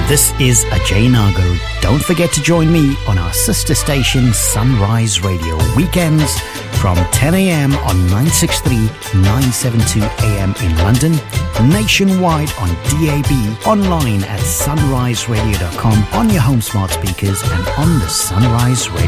This is Ajay Nagar. Don't forget to join me on our sister station Sunrise Radio weekends from 10 a.m. on 963, 972 a.m. in London, nationwide on DAB, online at sunriseradio.com, on your home smart speakers and on the Sunrise Radio